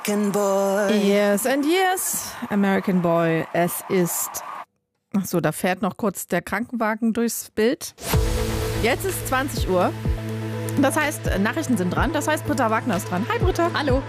Yes and yes, American Boy. Es ist... Achso, da fährt noch kurz der Krankenwagen durchs Bild. Jetzt ist 20 Uhr. Das heißt, Nachrichten sind dran. Das heißt, Britta Wagner ist dran. Hi, Britta. Hallo.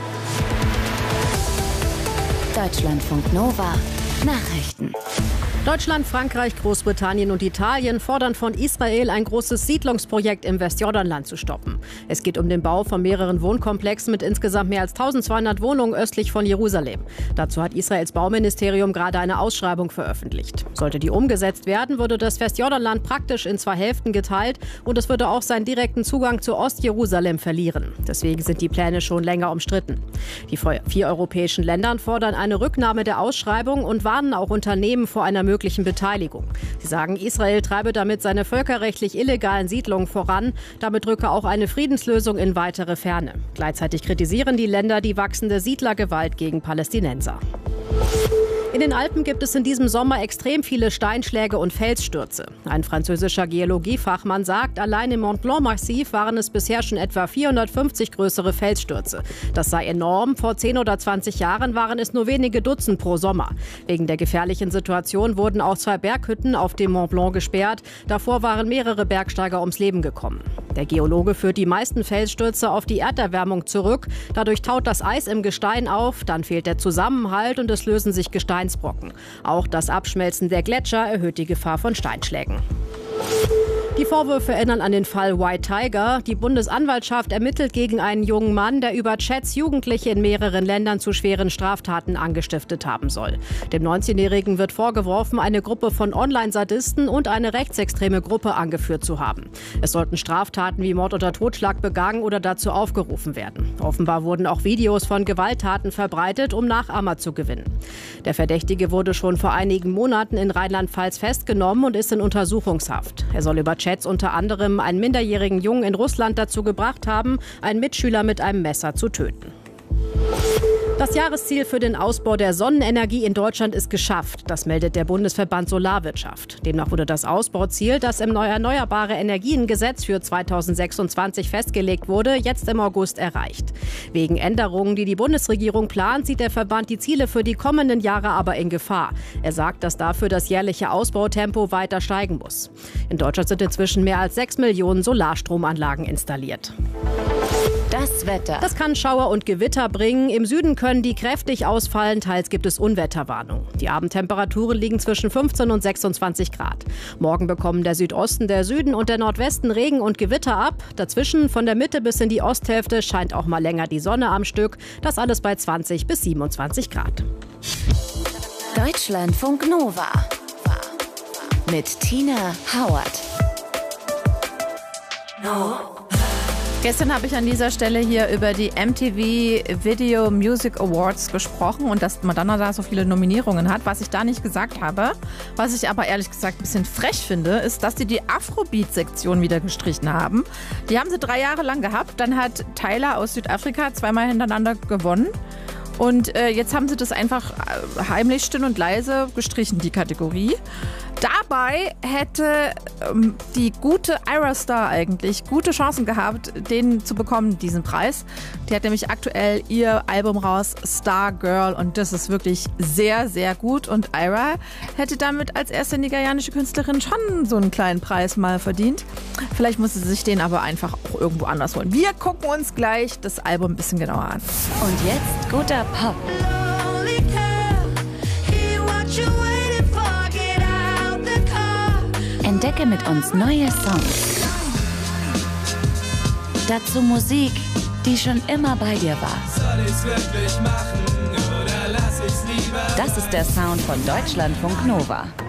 Deutschlandfunk Nova. Nachrichten. Deutschland, Frankreich, Großbritannien und Italien fordern von Israel, ein großes Siedlungsprojekt im Westjordanland zu stoppen. Es geht um den Bau von mehreren Wohnkomplexen mit insgesamt mehr als 1200 Wohnungen östlich von Jerusalem. Dazu hat Israels Bauministerium gerade eine Ausschreibung veröffentlicht. Sollte die umgesetzt werden, würde das Westjordanland praktisch in 2 Hälften geteilt und es würde auch seinen direkten Zugang zu Ostjerusalem verlieren. Deswegen sind die Pläne schon länger umstritten. Die 4 europäischen Länder fordern eine Rücknahme der Ausschreibung und warnen auch Unternehmen vor einer möglichen Beteiligung. Sie sagen, Israel treibe damit seine völkerrechtlich illegalen Siedlungen voran. Damit rücke auch eine Friedenslösung in weitere Ferne. Gleichzeitig kritisieren die Länder die wachsende Siedlergewalt gegen Palästinenser. In den Alpen gibt es in diesem Sommer extrem viele Steinschläge und Felsstürze. Ein französischer Geologiefachmann sagt, allein im Mont Blanc-Massiv waren es bisher schon etwa 450 größere Felsstürze. Das sei enorm. Vor 10 oder 20 Jahren waren es nur wenige Dutzend pro Sommer. Wegen der gefährlichen Situation wurden auch 2 Berghütten auf dem Mont Blanc gesperrt. Davor waren mehrere Bergsteiger ums Leben gekommen. Der Geologe führt die meisten Felsstürze auf die Erderwärmung zurück. Dadurch taut das Eis im Gestein auf, dann fehlt der Zusammenhalt und es lösen sich Gesteinsbrocken. Auch das Abschmelzen der Gletscher erhöht die Gefahr von Steinschlägen. Die Vorwürfe erinnern an den Fall White Tiger. Die Bundesanwaltschaft ermittelt gegen einen jungen Mann, der über Chats Jugendliche in mehreren Ländern zu schweren Straftaten angestiftet haben soll. Dem 19-Jährigen wird vorgeworfen, eine Gruppe von Online-Sadisten und eine rechtsextreme Gruppe angeführt zu haben. Es sollten Straftaten wie Mord oder Totschlag begangen oder dazu aufgerufen werden. Offenbar wurden auch Videos von Gewalttaten verbreitet, um Nachahmer zu gewinnen. Der Verdächtige wurde schon vor einigen Monaten in Rheinland-Pfalz festgenommen und ist in Untersuchungshaft. Er soll über Chats unter anderem einen minderjährigen Jungen in Russland dazu gebracht haben, einen Mitschüler mit einem Messer zu töten. Das Jahresziel für den Ausbau der Sonnenenergie in Deutschland ist geschafft. Das meldet der Bundesverband Solarwirtschaft. Demnach wurde das Ausbauziel, das im Erneuerbare Energiengesetz für 2026 festgelegt wurde, jetzt im August erreicht. Wegen Änderungen, die die Bundesregierung plant, sieht der Verband die Ziele für die kommenden Jahre aber in Gefahr. Er sagt, dass dafür das jährliche Ausbautempo weiter steigen muss. In Deutschland sind inzwischen mehr als 6 Millionen Solarstromanlagen installiert. Das Wetter. Das kann Schauer und Gewitter bringen. Im Süden können die kräftig ausfallen, teils gibt es Unwetterwarnung. Die Abendtemperaturen liegen zwischen 15 und 26 Grad. Morgen bekommen der Südosten, der Süden und der Nordwesten Regen und Gewitter ab. Dazwischen von der Mitte bis in die Osthälfte scheint auch mal länger die Sonne am Stück. Das alles bei 20 bis 27 Grad. Deutschlandfunk Nova. Mit Tina Howard. Gestern habe ich an dieser Stelle hier über die MTV Video Music Awards gesprochen und dass Madonna da so viele Nominierungen hat. Was ich da nicht gesagt habe, was ich aber ehrlich gesagt ein bisschen frech finde, ist, dass die Afrobeat-Sektion wieder gestrichen haben. Die haben sie 3 Jahre lang gehabt. Dann hat Tyler aus Südafrika 2-mal hintereinander gewonnen. Und jetzt haben sie das einfach heimlich, still und leise gestrichen, die Kategorie. Dabei hätte die gute Ira Star eigentlich gute Chancen gehabt, den zu bekommen, diesen Preis. Die hat nämlich aktuell ihr Album raus, Star Girl, und das ist wirklich sehr, sehr gut. Und Ira hätte damit als erste nigerianische Künstlerin schon so einen kleinen Preis mal verdient. Vielleicht muss sie sich den aber einfach auch irgendwo anders holen. Wir gucken uns gleich das Album ein bisschen genauer an. Und jetzt guter Pop. Entdecke mit uns neue Songs. Dazu Musik, die schon immer bei dir war. Soll ich's wirklich machen oder lass ich's lieber? Das ist der Sound von Deutschlandfunk Nova.